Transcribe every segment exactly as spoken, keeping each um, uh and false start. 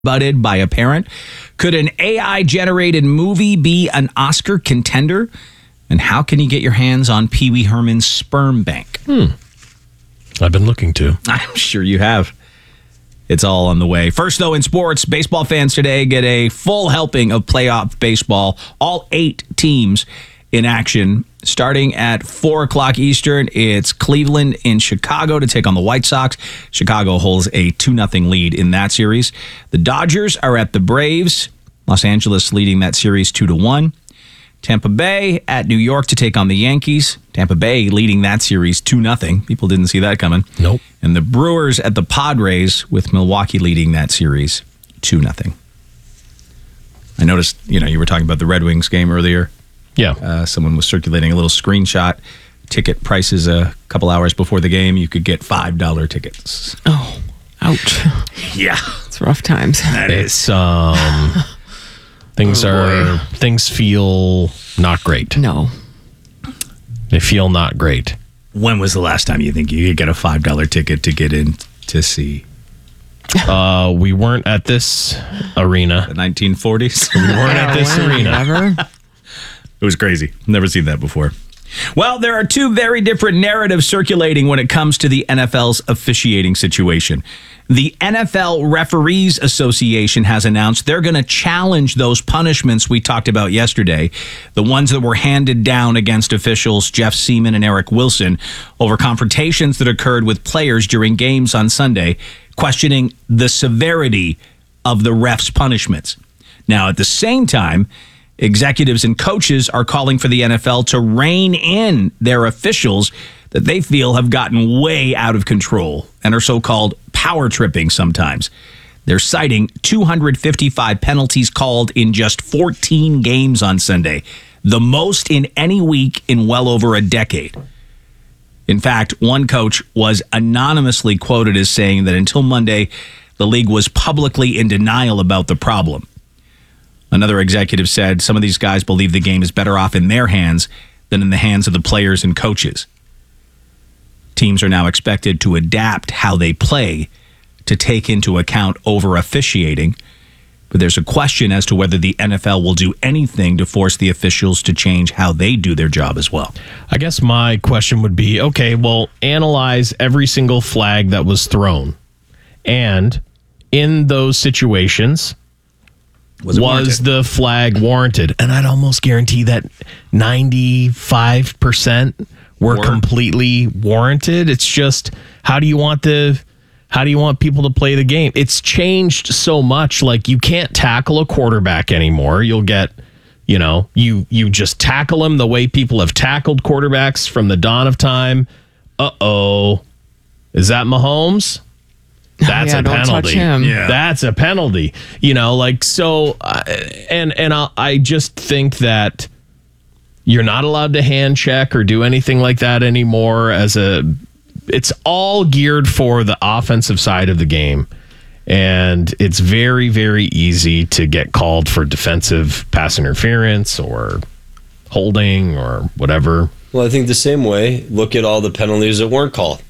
butted by a parent. Could an A I-generated movie be an Oscar contender? And how can you get your hands on Pee Wee Herman's sperm bank? Hmm. I've been looking to. I'm sure you have. It's all on the way. First, though, in sports, baseball fans today get a full helping of playoff baseball. All eight teams in action. Starting at four o'clock Eastern, it's Cleveland in Chicago to take on the White Sox. Chicago holds a two nothing lead in that series. The Dodgers are at the Braves. Los Angeles leading that series two to one. Tampa Bay at New York to take on the Yankees. Tampa Bay leading that series two nothing. People didn't see that coming. Nope. And the Brewers at the Padres with Milwaukee leading that series two nothing. I noticed, you know, you were talking about the Red Wings game earlier. Yeah. Uh, someone was circulating a little screenshot. Ticket prices a couple hours before the game. You could get five dollar tickets. Oh, ouch. Yeah. It's rough times. That It's, um, things Oh, are, boy. things feel not great. No. They feel not great. When was the last time you think you could get a five dollar ticket to get in to see Uh, we weren't at this arena. the nineteen forties? We weren't at this arena. Ever? It was crazy. Never seen that before. Well, there are two very different narratives circulating when it comes to the N F L's officiating situation. The N F L Referees Association has announced they're going to challenge those punishments we talked about yesterday, the ones that were handed down against officials Jeff Seaman and Eric Wilson over confrontations that occurred with players during games on Sunday, questioning the severity of the refs' punishments. Now, at the same time, executives and coaches are calling for the N F L to rein in their officials that they feel have gotten way out of control and are so-called power tripping sometimes. They're citing two hundred fifty-five penalties called in just fourteen games on Sunday, the most in any week in well over a decade. In fact, one coach was anonymously quoted as saying that until Monday, the league was publicly in denial about the problem. Another executive said some of these guys believe the game is better off in their hands than in the hands of the players and coaches. Teams are now expected to adapt how they play to take into account over officiating. But there's a question as to whether the N F L will do anything to force the officials to change how they do their job as well. I guess my question would be, okay, well, analyze every single flag that was thrown. And in those situations, Was, it was warranted? the flag warranted? And I'd almost guarantee that ninety-five percent were Were. completely warranted. It's just, how do you want the how do you want people to play the game? It's changed so much. Like, you can't tackle a quarterback anymore. You'll get, you know, you you just tackle him the way people have tackled quarterbacks from the dawn of time. Uh-oh. Is that Mahomes? That's Yeah, a don't touch penalty. him. Yeah. That's a penalty. You know, like, so, uh, and and I, I just think that you're not allowed to hand check or do anything like that anymore. As a, it's all geared for the offensive side of the game, and it's very, very easy to get called for defensive pass interference or holding or whatever. Well, I think the same way, look at all the penalties that weren't called.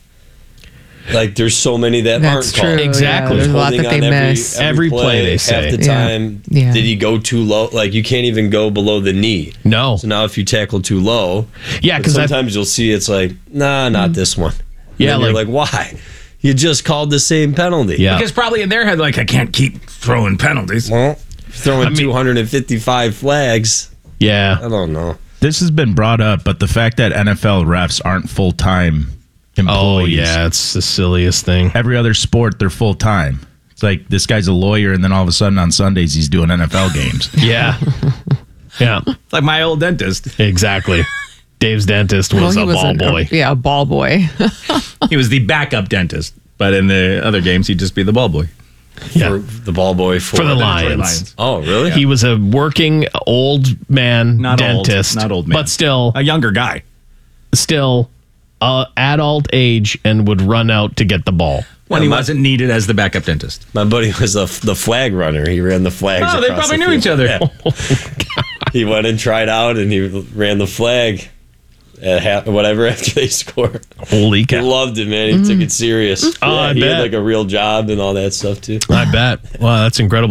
Like, there's so many that That's aren't true. called. Exactly. Yeah, there's a lot Holding that they on every, miss. Every play they say. Half the Yeah. time, Yeah. did he go too low? Like, you can't even go below the knee. No. So now if you tackle too low, Yeah, but because sometimes you'll see it's like, nah, not this one. And Yeah, then you're like- like, why? You just called the same penalty. Yeah. Because probably in their head, like, I can't keep throwing penalties. Well, throwing I mean- two hundred fifty-five flags, Yeah. I don't know. This has been brought up, but the fact that N F L refs aren't full-time employees. Oh, yeah. It's the silliest thing. Every other sport, they're full-time. It's like this guy's a lawyer, and then all of a sudden on Sundays, he's doing N F L games. Yeah. Yeah. Like my old dentist. Exactly. Dave's dentist was Well, he a was ball an- boy. Yeah, a ball boy. He was the backup dentist. But in the other games, he'd just be the ball boy. Yeah. For the ball boy for, For the Detroit Lions. Lions. Oh, really? He was a working old man Not dentist. old. Not old man. But still, A younger guy. still uh, adult age and would run out to get the ball. When Yeah, he my- wasn't needed as the backup dentist. My buddy was a, the flag runner. He ran the flags. Oh, they across probably the knew field. each other. Yeah. He went and tried out, and he ran the flag. at half, whatever after they score. Holy He cow. loved it, man. He took it serious. Oh, I he bet. had like a real job and all that stuff too. I bet. Wow, that's incredible.